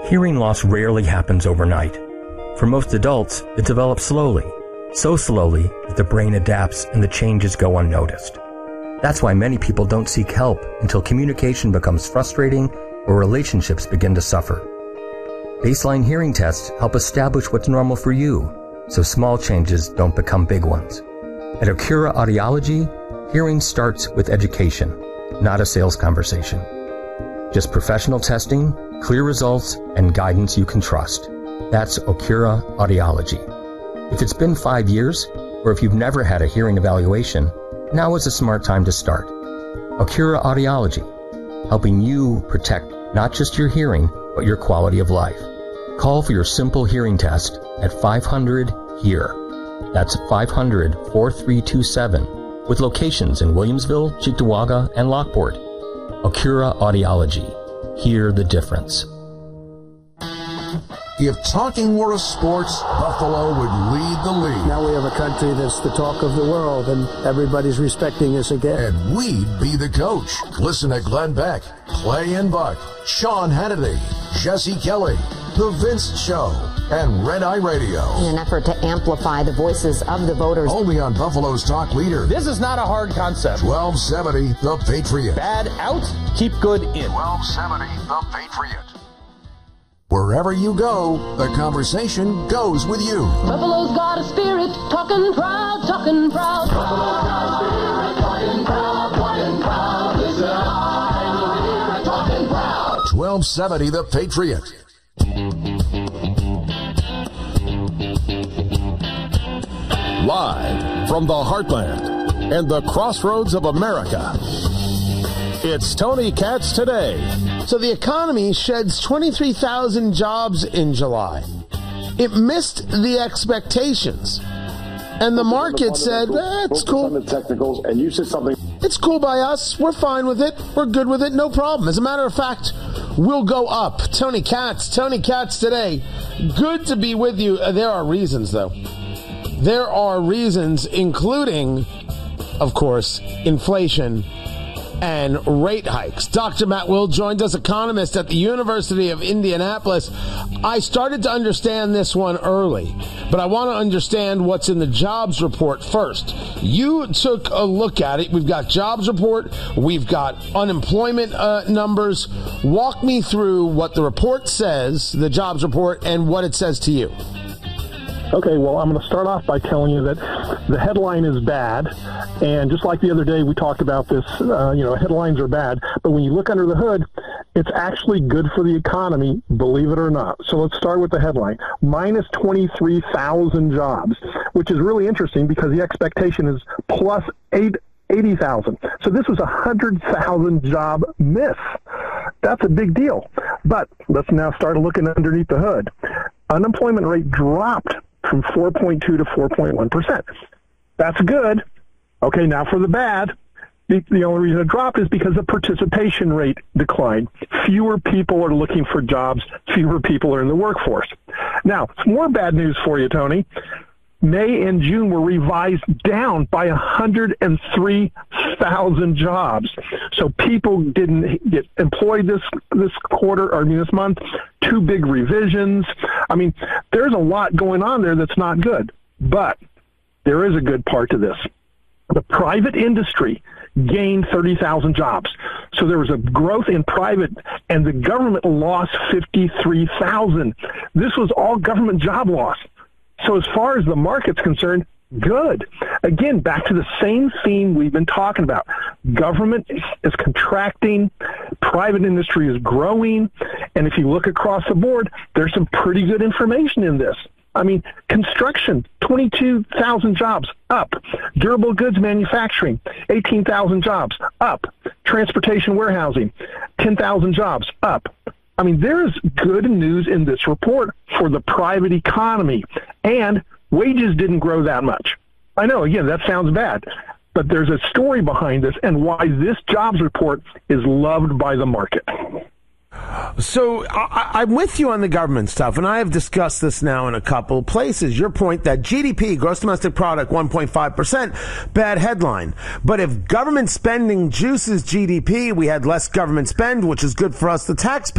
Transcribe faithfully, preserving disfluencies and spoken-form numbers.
Hearing loss rarely happens overnight. For most adults, it develops slowly, so slowly that the brain adapts and the changes go unnoticed. That's why many people don't seek help until communication becomes frustrating or relationships begin to suffer. Baseline hearing tests help establish what's normal for you, so small changes don't become big ones. At Acura Audiology, hearing starts with education, not a sales conversation. Just professional testing, clear results, and guidance you can trust. That's Acura Audiology. If it's been five years, or if you've never had a hearing evaluation, now is a smart time to start. Acura Audiology, helping you protect not just your hearing, but your quality of life. Call for your simple hearing test at five hundred HEAR. That's five hundred, four three two seven, with locations in Williamsville, Cheektowaga, and Lockport. Acura Audiology. Hear the difference. If talking were a sport, Buffalo would lead the league. Now we have a country that's the talk of the world, and everybody's respecting us again. And we'd be the coach. Listen to Glenn Beck, Clay and Buck, Sean Hannity, Jesse Kelly, The Vince Show, and Red Eye Radio. In an effort to amplify the voices of the voters. Only on Buffalo's talk leader. This is not a hard concept. twelve seventy, The Patriot. Bad out, keep good in. twelve seventy, The Patriot. Wherever you go, the conversation goes with you. Buffalo's got a spirit, talking proud, talking proud. Buffalo's got a spirit, talking proud, talking proud. Listen, I'm talking proud. twelve seventy, The Patriot. Live from the heartland and the crossroads of America, it's Tony Katz Today. So the economy sheds twenty-three thousand jobs in July. It missed the expectations. And the market said, eh, it's cool. On the technicals, and you said something. It's cool by us. We're fine with it. We're good with it. No problem. As a matter of fact, we'll go up. Tony Katz, Tony Katz Today. Good to be with you. There are reasons, though. There are reasons, including, of course, inflation and rate hikes. Doctor Matt Will joined us, economist at the University of Indianapolis. I started to understand this one early, but I want to understand what's in the jobs report first. You took a look at it. We've got jobs report. We've got unemployment uh, numbers. Walk me through what the report says, the jobs report, and what it says to you. Okay, well, I'm going to start off by telling you that the headline is bad, and just like the other day we talked about this, uh, you know, headlines are bad, but when you look under the hood, it's actually good for the economy, believe it or not. So let's start with the headline. Minus twenty-three thousand jobs, which is really interesting because the expectation is plus eighty thousand. So this was a one hundred thousand job miss. That's a big deal. But let's now start looking underneath the hood. Unemployment rate dropped from four point two to four point one percent. That's good. Okay, now for the bad. The, the only reason it dropped is because the participation rate declined. Fewer people are looking for jobs. Fewer people are in the workforce. Now, more bad news for you, Tony. May and June were revised down by one hundred three thousand jobs. So people didn't get employed this this quarter, or I mean this month. Two big revisions. I mean, there's a lot going on there that's not good. But there is a good part to this. The private industry gained thirty thousand jobs. So there was a growth in private, and the government lost fifty-three thousand. This was all government job loss. So as far as the market's concerned, good. Again, back to the same theme we've been talking about. Government is contracting, private industry is growing, and if you look across the board, there's some pretty good information in this. I mean, construction, twenty-two thousand jobs, up. Durable goods manufacturing, eighteen thousand jobs, up. Transportation warehousing, ten thousand jobs, up. I mean, there's good news in this report for the private economy, and wages didn't grow that much. I know, again, that sounds bad, but there's a story behind this and why this jobs report is loved by the market. So I, I'm with you on the government stuff, and I have discussed this now in a couple places. Your point that G D P, gross domestic product, one point five percent, bad headline. But if government spending juices G D P, we had less government spend, which is good for us, the taxpayers.